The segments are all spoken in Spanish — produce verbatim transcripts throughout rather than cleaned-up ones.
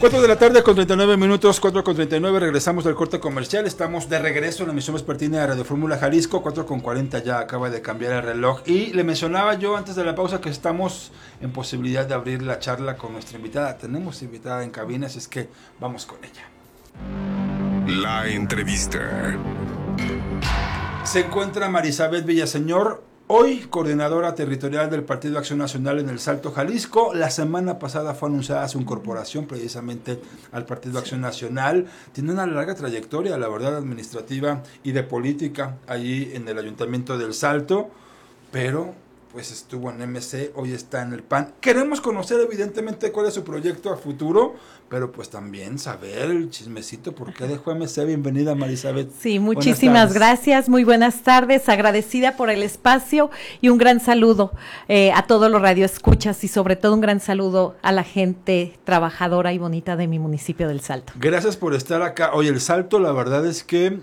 cuatro de la tarde con treinta y nueve minutos, cuatro con treinta y nueve, regresamos del corte comercial, estamos de regreso en la emisión vespertina de Radio Fórmula Jalisco, cuatro con cuarenta ya acaba de cambiar el reloj, y le mencionaba yo antes de la pausa que estamos en posibilidad de abrir la charla con nuestra invitada, tenemos invitada en cabina, así es que vamos con ella. La entrevista. Se encuentra Marisabeth Villaseñor, hoy coordinadora territorial del Partido Acción Nacional en El Salto, Jalisco. La semana pasada fue anunciada su incorporación precisamente al Partido Acción Nacional. Tiene una larga trayectoria, la verdad, administrativa y de política allí en el Ayuntamiento del Salto, pero pues estuvo en M C, hoy está en el P A N. Queremos conocer evidentemente cuál es su proyecto a futuro, pero pues también saber el chismecito, por qué dejó M C. Bienvenida, Marisabeth. Sí, muchísimas gracias, muy buenas tardes, agradecida por el espacio y un gran saludo eh, a todos los radioescuchas y sobre todo un gran saludo a la gente trabajadora y bonita de mi municipio del Salto. Gracias por estar acá. Oye, el Salto, la verdad es que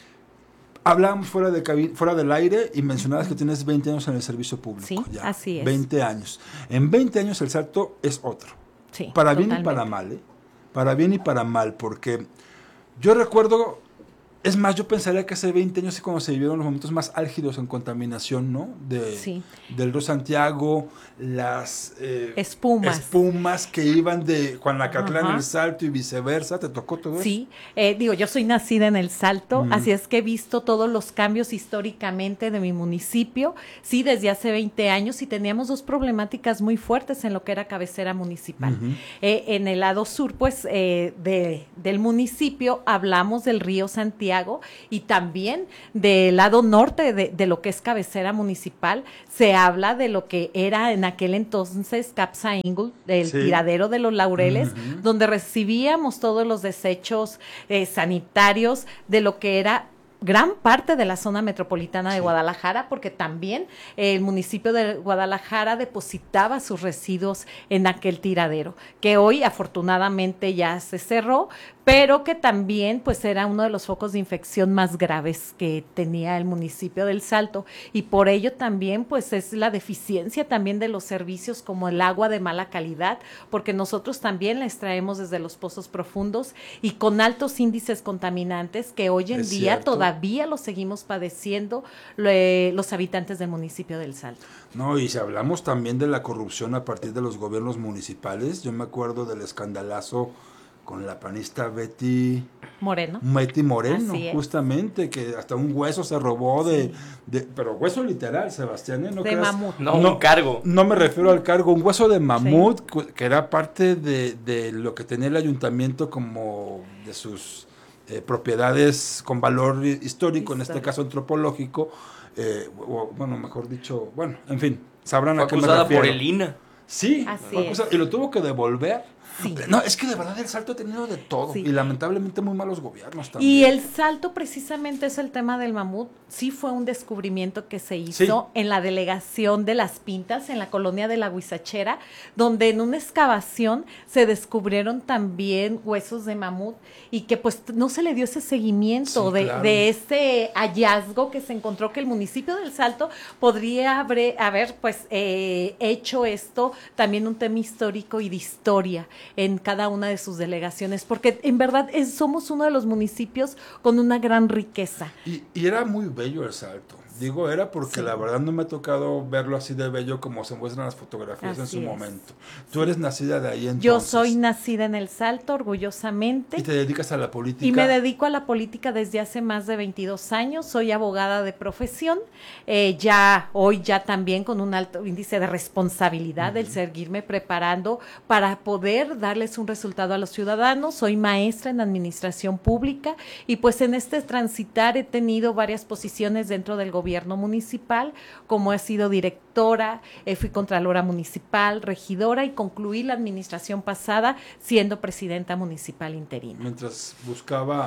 hablábamos fuera de cabin, fuera del aire y mencionabas que tienes veinte años en el servicio público. Sí, ya, así es. veinte años. En veinte años el Salto es otro. Sí, para totalmente. bien y para mal, ¿eh? Para bien y para mal, porque yo recuerdo, es más, yo pensaría que hace veinte años es cuando se vivieron los momentos más álgidos en contaminación, ¿no? De, sí. Del río Santiago, las eh, espumas. espumas que iban de Juan Lacatlán en El Salto y viceversa. ¿Te tocó todo eso? Sí, eh, digo, yo soy nacida en El Salto, mm. así es que he visto todos los cambios históricamente de mi municipio, sí, desde hace veinte años, y teníamos dos problemáticas muy fuertes en lo que era cabecera municipal. Uh-huh. Eh, en el lado sur, pues, eh, de, del municipio, hablamos del río Santiago, y también del lado norte de, de lo que es cabecera municipal, se habla de lo que era en aquel entonces Capsaíngul, el sí. tiradero de los Laureles, uh-huh. donde recibíamos todos los desechos eh, sanitarios de lo que era gran parte de la zona metropolitana de sí. Guadalajara, porque también eh, el municipio de Guadalajara depositaba sus residuos en aquel tiradero, que hoy afortunadamente ya se cerró, pero que también pues era uno de los focos de infección más graves que tenía el municipio del Salto, y por ello también pues es la deficiencia también de los servicios como el agua de mala calidad, porque nosotros también la extraemos desde los pozos profundos y con altos índices contaminantes que hoy en es día cierto. Todavía lo seguimos padeciendo eh, los habitantes del municipio del Salto. No, y si hablamos también de la corrupción a partir de los gobiernos municipales, yo me acuerdo del escandalazo con la panista Betty Moreno. Betty Moreno, justamente, que hasta un hueso se robó de, sí. de pero hueso literal, Sebastián, ¿eh? No de creas, mamut. No, no, un cargo. No me refiero al cargo, un hueso de mamut, sí. que era parte de, de lo que tenía el ayuntamiento como de sus eh, propiedades con valor histórico, histórico, en este caso antropológico, eh, o, bueno, mejor dicho, bueno, en fin, sabrán Fue a qué me refiero. refiero. Por el I N A. Sí, así acusada, y lo tuvo que devolver. Sí. No, es que de verdad el Salto ha tenido de todo, sí. y lamentablemente muy malos gobiernos también. Y el Salto precisamente es el tema del mamut, sí fue un descubrimiento que se hizo sí. en la delegación de Las Pintas, en la colonia de la Huizachera, donde en una excavación se descubrieron también huesos de mamut y que pues no se le dio ese seguimiento sí, de, claro. de ese hallazgo que se encontró, que el municipio del Salto podría haber, haber pues eh, hecho esto también un tema histórico y de historia en cada una de sus delegaciones, porque en verdad es, somos uno de los municipios con una gran riqueza. Y, y era muy bello el Salto, digo era porque sí. la verdad no me ha tocado verlo así de bello como se muestran las fotografías así en su es. momento. Tú eres nacida de ahí entonces. Yo soy nacida en el Salto, orgullosamente. ¿Y te dedicas a la política? Y me dedico a la política desde hace más de veintidós años, soy abogada de profesión, eh, ya hoy ya también con un alto índice de responsabilidad, uh-huh. el seguirme preparando para poder darles un resultado a los ciudadanos. Soy maestra en administración pública y pues en este transitar he tenido varias posiciones dentro del gobierno municipal, como he sido directora, eh, fui contralora municipal, regidora y concluí la administración pasada siendo presidenta municipal interina. Mientras buscaba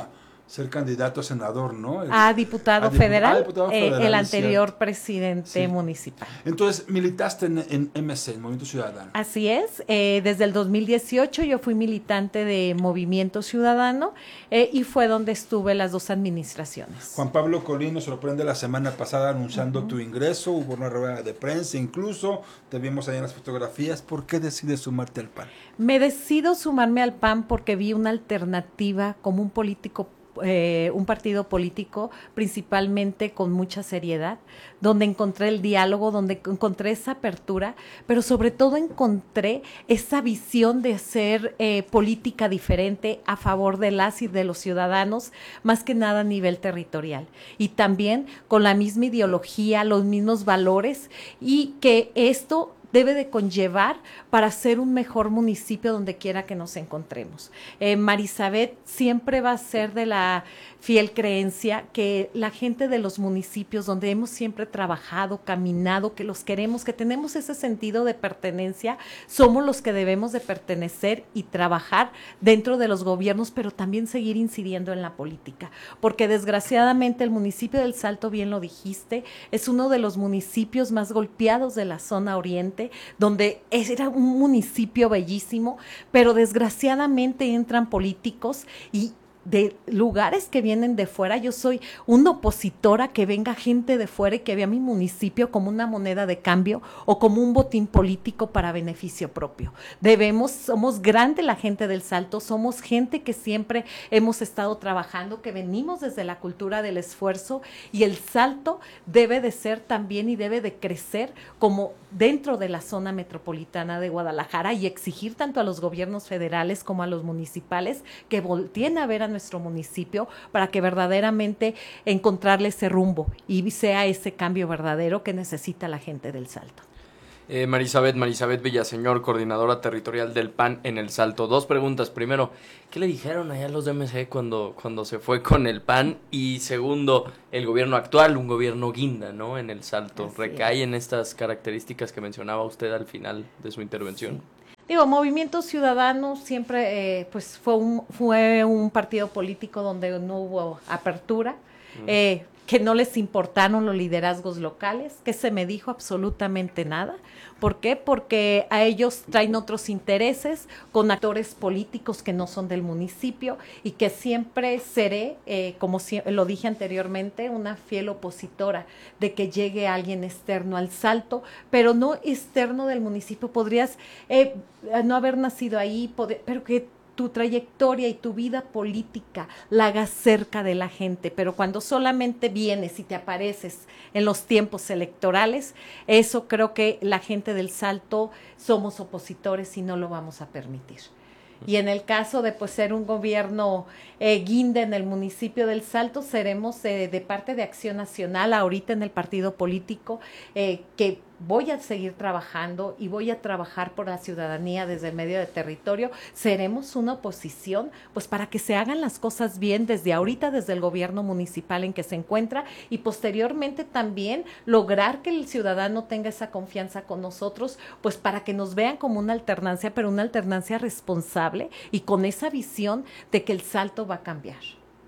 ser candidato a senador, ¿no? El, a diputado a dipu federal, a diputado eh, federal el anterior cierto. presidente sí. municipal. Entonces, militaste en, en M C, el Movimiento Ciudadano. Así es, eh, desde el dos mil dieciocho yo fui militante de Movimiento Ciudadano eh, y fue donde estuve las dos administraciones. Juan Pablo Colín nos sorprende la semana pasada anunciando uh-huh. tu ingreso, hubo una rueda de prensa, incluso te vimos ahí en las fotografías. ¿Por qué decides sumarte al P A N? Me decido sumarme al P A N porque vi una alternativa como un político Eh, un partido político principalmente con mucha seriedad, donde encontré el diálogo, donde encontré esa apertura, pero sobre todo encontré esa visión de hacer eh, política diferente a favor de las y de los ciudadanos, más que nada a nivel territorial, y también con la misma ideología, los mismos valores, y que esto debe de conllevar para ser un mejor municipio donde quiera que nos encontremos. Eh, Marisabeth siempre va a ser de la fiel creencia que la gente de los municipios donde hemos siempre trabajado, caminado, que los queremos, que tenemos ese sentido de pertenencia, somos los que debemos de pertenecer y trabajar dentro de los gobiernos, pero también seguir incidiendo en la política, porque desgraciadamente el municipio del Salto, bien lo dijiste, es uno de los municipios más golpeados de la zona oriente, donde era un municipio bellísimo, pero desgraciadamente entran políticos y de lugares que vienen de fuera. Yo soy una opositora que venga gente de fuera y que vea mi municipio como una moneda de cambio o como un botín político para beneficio propio. Debemos, somos grande la gente del Salto, somos gente que siempre hemos estado trabajando, que venimos desde la cultura del esfuerzo, y el Salto debe de ser también y debe de crecer como dentro de la zona metropolitana de Guadalajara, y exigir tanto a los gobiernos federales como a los municipales que volteen a ver a nuestro municipio para que verdaderamente encontrarle ese rumbo y sea ese cambio verdadero que necesita la gente del Salto. Eh, Marisabeth, Marisabeth Villaseñor, coordinadora territorial del P A N en el Salto. Dos preguntas. Primero, ¿qué le dijeron allá a los de M C cuando, cuando se fue con el P A N? Y segundo, el gobierno actual, un gobierno guinda, ¿no? En el Salto. Así ¿recae es. en estas características que mencionaba usted al final de su intervención? Sí. Digo, Movimiento Ciudadano siempre eh, pues fue un, fue un partido político donde no hubo apertura, mm. eh, que no les importaron los liderazgos locales, que se me dijo absolutamente nada. ¿Por qué? Porque a ellos traen otros intereses con actores políticos que no son del municipio, y que siempre seré, eh, como si, lo dije anteriormente, una fiel opositora de que llegue alguien externo al Salto, pero no externo del municipio. Podrías eh, no haber nacido ahí, poder, pero que tu trayectoria y tu vida política la hagas cerca de la gente, pero cuando solamente vienes y te apareces en los tiempos electorales, eso creo que la gente del Salto somos opositores y no lo vamos a permitir. Y en el caso de pues ser un gobierno eh, guinda en el municipio del Salto, seremos eh, de parte de Acción Nacional, ahorita en el partido político, eh, que voy a seguir trabajando y voy a trabajar por la ciudadanía desde el medio de territorio. Seremos una oposición pues para que se hagan las cosas bien desde ahorita, desde el gobierno municipal en que se encuentra, y posteriormente también lograr que el ciudadano tenga esa confianza con nosotros, pues para que nos vean como una alternancia, pero una alternancia responsable y con esa visión de que el Salto va a cambiar.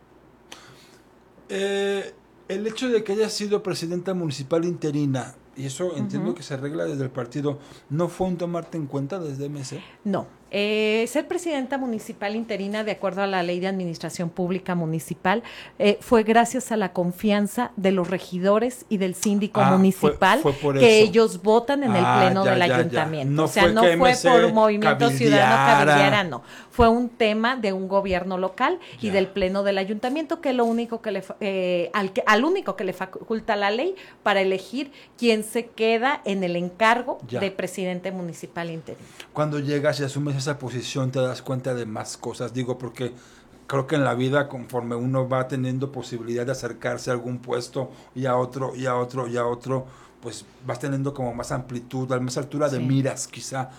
Eh, el hecho de que haya sido presidenta municipal interina, y eso entiendo uh-huh. que se arregla desde el partido, ¿no fue un tomarte en cuenta desde M C? No. Eh, ser presidenta municipal interina, de acuerdo a la Ley de Administración Pública Municipal, eh, fue gracias a la confianza de los regidores y del síndico ah, municipal, fue, fue que eso. ellos votan en ah, el pleno ya, del ya, ayuntamiento. Ya. No o sea, fue no fue por Movimiento Ciudadano cabildiara, no. Fue un tema de un gobierno local ya. y del pleno del ayuntamiento, que es lo único que le eh, al, que, al único que le faculta la ley para elegir quién se queda en el encargo ya. de presidente municipal interino. Cuando llegas y asumes esa posición, te das cuenta de más cosas, digo, porque creo que en la vida, conforme uno va teniendo posibilidad de acercarse a algún puesto y a otro, y a otro, y a otro, pues vas teniendo como más amplitud, más altura de sí. miras, quizá.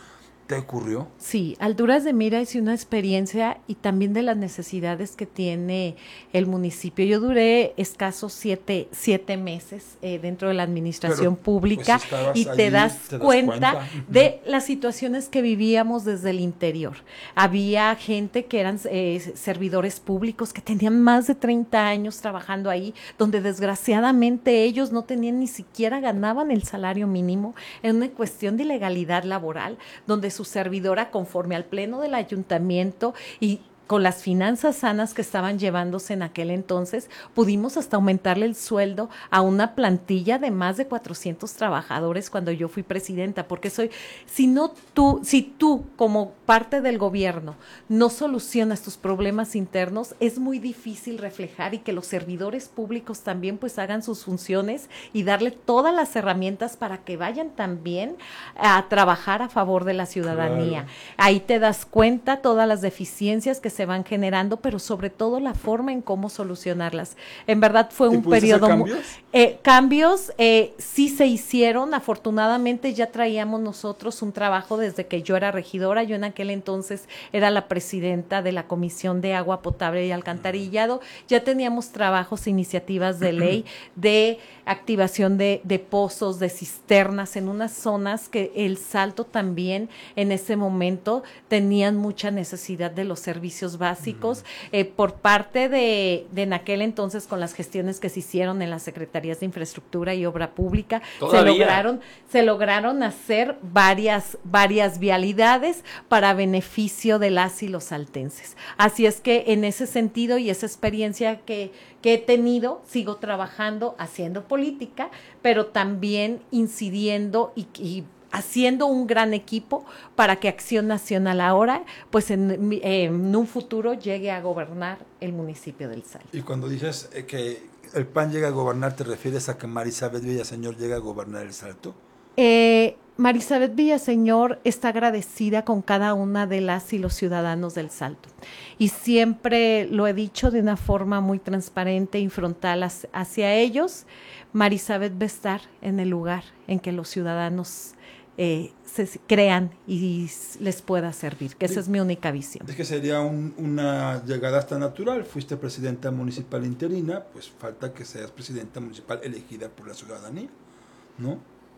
¿Te ocurrió? Sí, alturas de miras y una experiencia y también de las necesidades que tiene el municipio. Yo duré escasos siete, siete meses eh, dentro de la administración Pero, pública pues, y te allí, das, te das cuenta, cuenta de las situaciones que vivíamos desde el interior. Había gente que eran eh, servidores públicos que tenían más de treinta años trabajando ahí, donde desgraciadamente ellos no tenían ni siquiera ganaban el salario mínimo, en una cuestión de ilegalidad laboral, donde su servidora, conforme al pleno del ayuntamiento y con las finanzas sanas que estaban llevándose en aquel entonces, pudimos hasta aumentarle el sueldo a una plantilla de más de cuatrocientos trabajadores cuando yo fui presidenta, porque soy, si no tú, si tú como parte del gobierno no solucionas tus problemas internos, es muy difícil reflejar y que los servidores públicos también pues hagan sus funciones y darle todas las herramientas para que vayan también a trabajar a favor de la ciudadanía. Claro. Ahí te das cuenta todas las deficiencias que se van generando, pero sobre todo la forma en cómo solucionarlas. En verdad fue un periodo... ¿Cambios? Eh, cambios eh, sí se hicieron, afortunadamente ya traíamos nosotros un trabajo desde que yo era regidora, yo en aquel entonces era la presidenta de la Comisión de Agua Potable y Alcantarillado, ya teníamos trabajos, iniciativas de ley de activación de, de pozos, de cisternas en unas zonas que el Salto también en ese momento tenían mucha necesidad de los servicios básicos, uh-huh. eh, por parte de, de en aquel entonces con las gestiones que se hicieron en las secretarías de infraestructura y obra pública, se lograron, se lograron hacer varias, varias vialidades para beneficio de las y los saltenses. Así es que en ese sentido y esa experiencia que, que he tenido, sigo trabajando, haciendo política, pero también incidiendo y, y haciendo un gran equipo para que Acción Nacional ahora, pues en, eh, en un futuro llegue a gobernar el municipio del Salto. Y cuando dices eh, que el P A N llega a gobernar, ¿te refieres a que Marisabeth Villaseñor llega a gobernar el Salto? Eh, Marisabeth Villaseñor está agradecida con cada una de las y los ciudadanos del Salto. Y siempre lo he dicho de una forma muy transparente y frontal hacia ellos. Marisabeth va a estar en el lugar en que los ciudadanos Eh, se crean y les pueda servir, que esa es mi única visión. Es que sería un, una llegada hasta natural. Fuiste presidenta municipal interina, pues falta que seas presidenta municipal elegida por la ciudadanía, ¿no?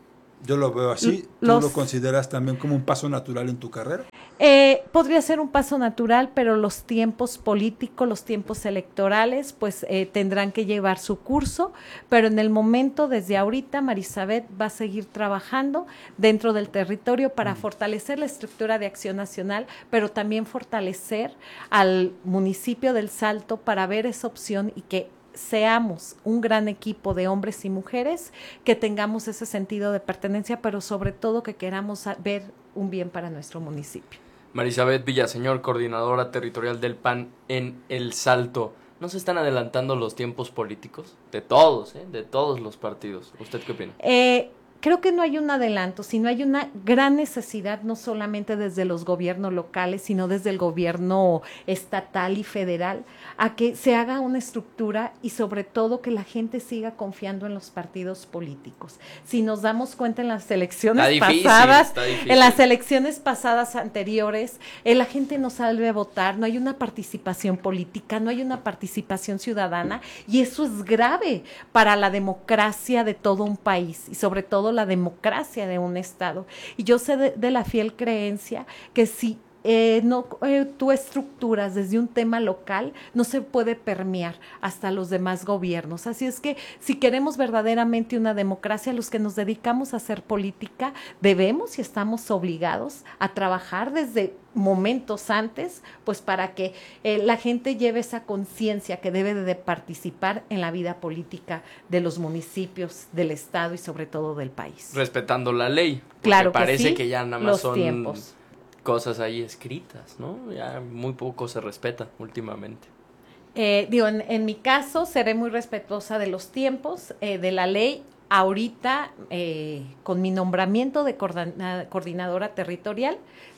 Yo lo veo así. ¿Tú Los, lo consideras también como un paso natural en tu carrera? Eh, podría ser un paso natural, pero los tiempos políticos, los tiempos electorales, pues eh, tendrán que llevar su curso, pero en el momento, desde ahorita, Marisabeth va a seguir trabajando dentro del territorio para mm. fortalecer la estructura de Acción Nacional, pero también fortalecer al municipio del Salto para ver esa opción y que seamos un gran equipo de hombres y mujeres, que tengamos ese sentido de pertenencia, pero sobre todo que queramos ver un bien para nuestro municipio. Marisabeth Villaseñor, coordinadora territorial del P A N en El Salto. ¿No se están adelantando los tiempos políticos? De todos, ¿eh? De todos los partidos. ¿Usted qué opina? Eh, creo que no hay un adelanto, sino hay una gran necesidad, no solamente desde los gobiernos locales, sino desde el gobierno estatal y federal, a que se haga una estructura y sobre todo que la gente siga confiando en los partidos políticos. Si nos damos cuenta en las elecciones está difícil, pasadas, está difícil. en las elecciones pasadas anteriores, eh, la gente no sale a votar, no hay una participación política, no hay una participación ciudadana, y eso es grave para la democracia de todo un país y sobre todo la democracia de un estado. Y yo sé de, de la fiel creencia que si eh, no eh, tú estructuras desde un tema local, no se puede permear hasta los demás gobiernos. Así es que si queremos verdaderamente una democracia, los que nos dedicamos a hacer política, debemos y estamos obligados a trabajar desde momentos antes, pues para que eh, la gente lleve esa conciencia que debe de participar en la vida política de los municipios, del estado y sobre todo del país. Respetando la ley. Claro que parece sí, que ya nada más los son tiempos. Cosas ahí escritas, ¿no? Ya muy poco se respeta últimamente. Eh, digo, en, en mi caso seré muy respetuosa de los tiempos, eh, de la ley. Ahorita, eh, con mi nombramiento de coordinadora territorial,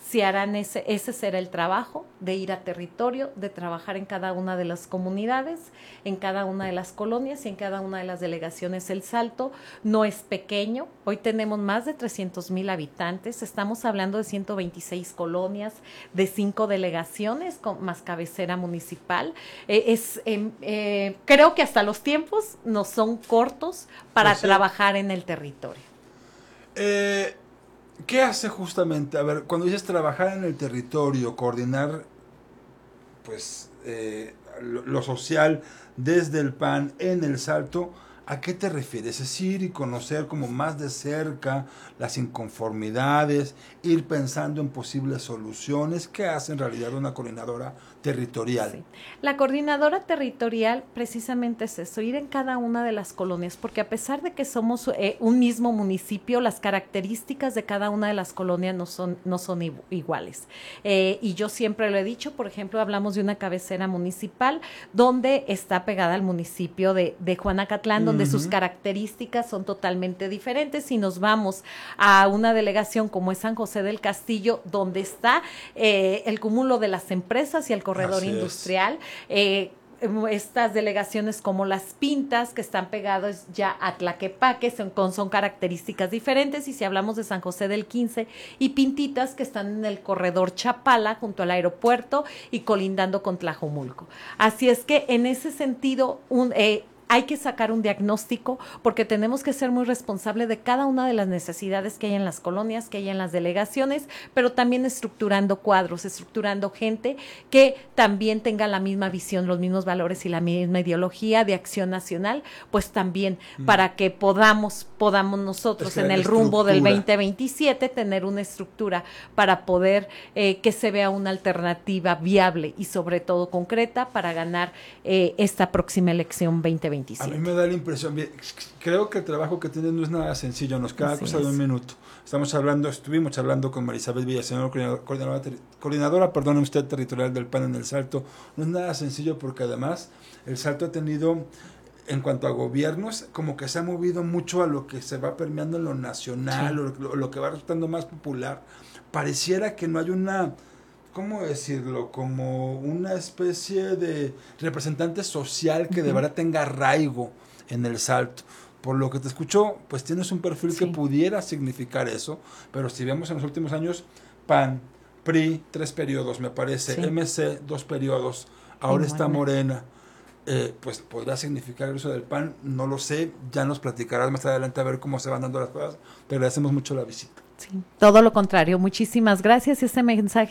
si harán ese, ese será el trabajo de ir a territorio, de trabajar en cada una de las comunidades, en cada una de las colonias y en cada una de las delegaciones. El Salto no es pequeño, hoy tenemos más de trescientos mil habitantes, estamos hablando de ciento veintiséis colonias, de cinco delegaciones con, más cabecera municipal. Eh, es, eh, eh, creo que hasta los tiempos no son cortos para pues sí. trabajar en el territorio. Eh, ¿Qué hace justamente? A ver, cuando dices trabajar en el territorio, coordinar pues eh, lo, lo social desde el P A N en el Salto, ¿a qué te refieres? Es decir, y conocer como más de cerca las inconformidades, ir pensando en posibles soluciones. ¿Qué hace en realidad una coordinadora territorial? Sí. La coordinadora territorial precisamente es eso, ir en cada una de las colonias, porque a pesar de que somos eh, un mismo municipio, las características de cada una de las colonias no son, no son iguales. Eh, y yo siempre lo he dicho, por ejemplo, hablamos de una cabecera municipal donde está pegada al municipio de, de Juanacatlán, donde uh-huh. sus características son totalmente diferentes. Si nos vamos a una delegación como es San José del Castillo, donde está eh, el cúmulo de las empresas y el corredor Así industrial, eh, estas delegaciones como Las Pintas, que están pegados ya a Tlaquepaque, son, con, son características diferentes. Y si hablamos de San José del quince y Pintitas, que están en el corredor Chapala, junto al aeropuerto y colindando con Tlajomulco. Así es que en ese sentido, un... Eh, hay que sacar un diagnóstico porque tenemos que ser muy responsables de cada una de las necesidades que hay en las colonias, que hay en las delegaciones, pero también estructurando cuadros, estructurando gente que también tenga la misma visión, los mismos valores y la misma ideología de acción nacional, pues también mm. para que podamos, podamos nosotros es que en el rumbo del veinte veintisiete tener una estructura para poder eh, que se vea una alternativa viable y sobre todo concreta para ganar eh, esta próxima elección veinte veintisiete. A mí me da la impresión, creo que el trabajo que tienen no es nada sencillo, nos queda cosa de un minuto. Estamos hablando, estuvimos hablando con Marisabel Villaseñor, coordinadora, coordinadora perdón, usted territorial del P A N en el Salto. No es nada sencillo porque además el Salto ha tenido, en cuanto a gobiernos, como que se ha movido mucho a lo que se va permeando en lo nacional, sí. lo, lo que va resultando más popular. Pareciera que no hay una... ¿cómo decirlo? Como una especie de representante social que uh-huh. de verdad tenga arraigo en el Salto. Por lo que te escucho, pues tienes un perfil sí. que pudiera significar eso, pero si vemos en los últimos años, P A N, P R I, tres periodos, me parece, sí. M C, dos periodos, ahora sí, está bueno. Morena, eh, pues podrá significar eso del P A N, no lo sé, ya nos platicarás más adelante a ver cómo se van dando las cosas, te agradecemos mucho la visita. Sí, todo lo contrario, muchísimas gracias y ese mensaje